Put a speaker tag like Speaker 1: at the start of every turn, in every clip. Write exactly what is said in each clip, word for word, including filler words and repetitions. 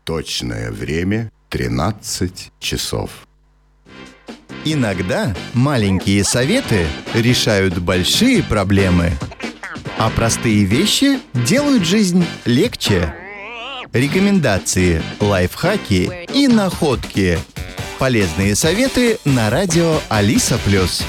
Speaker 1: Точное время тринадцать часов.
Speaker 2: Иногда маленькие советы решают большие проблемы, а простые вещи делают жизнь легче. Рекомендации, лайфхаки и находки. Полезные советы на радио Алиса Плюс.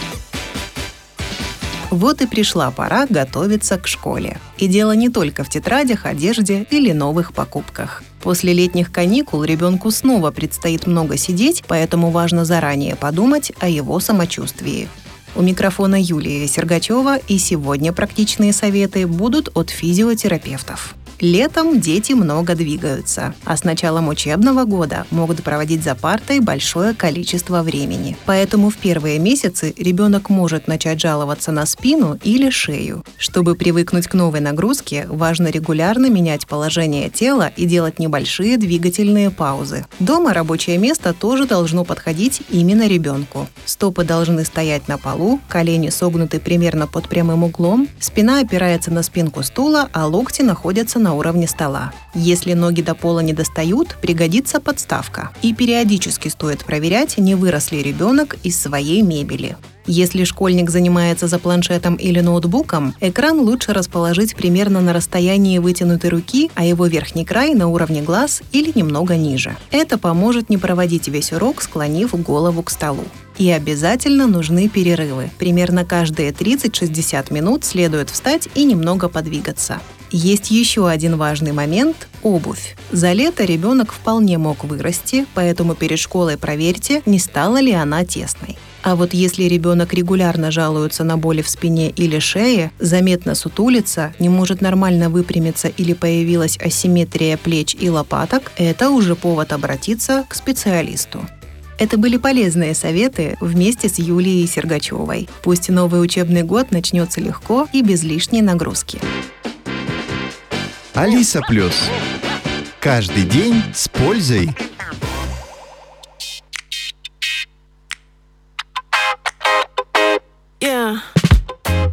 Speaker 3: Вот и пришла пора готовиться к школе. И дело не только в тетрадях, одежде или новых покупках. После летних каникул ребенку снова предстоит много сидеть, поэтому важно заранее подумать о его самочувствии. У микрофона Юлия Сергачева, и сегодня практичные советы будут от физиотерапевтов. Летом дети много двигаются, а с началом учебного года могут проводить за партой большое количество времени. Поэтому в первые месяцы ребенок может начать жаловаться на спину или шею. Чтобы привыкнуть к новой нагрузке, важно регулярно менять положение тела и делать небольшие двигательные паузы. Дома рабочее место тоже должно подходить именно ребенку. Стопы должны стоять на полу, колени согнуты примерно под прямым углом, спина опирается на спинку стула, а локти находятся на на уровне стола. Если ноги до пола не достают, пригодится подставка. И периодически стоит проверять, не вырос ли ребенок из своей мебели. Если школьник занимается за планшетом или ноутбуком, экран лучше расположить примерно на расстоянии вытянутой руки, а его верхний край на уровне глаз или немного ниже. Это поможет не проводить весь урок, склонив голову к столу. И обязательно нужны перерывы. Примерно каждые тридцать-шестьдесят минут следует встать и немного подвигаться. Есть еще один важный момент – обувь. За лето ребенок вполне мог вырасти, поэтому перед школой проверьте, не стала ли она тесной. А вот если ребенок регулярно жалуется на боли в спине или шее, заметно сутулится, не может нормально выпрямиться или появилась асимметрия плеч и лопаток, это уже повод обратиться к специалисту. Это были полезные советы вместе с Юлией Сергачевой. Пусть новый учебный год начнется легко и без лишней нагрузки.
Speaker 2: Алиса Плюс. Каждый день с пользой.